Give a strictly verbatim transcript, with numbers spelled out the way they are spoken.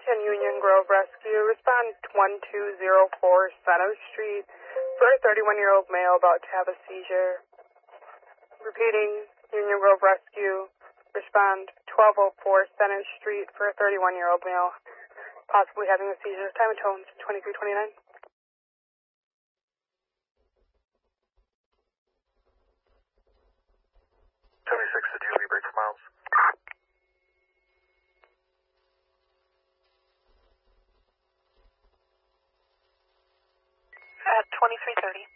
ten Union Grove Rescue. Respond one two zero four Center Street for a thirty-one-year-old male about to have a seizure. Repeating, Union Grove Rescue. Respond twelve oh four Center Street for a thirty-one-year-old male possibly having a seizure. Time and tones twenty-three twenty-nine. seventy-six to Julie, break for miles. At twenty-three thirty.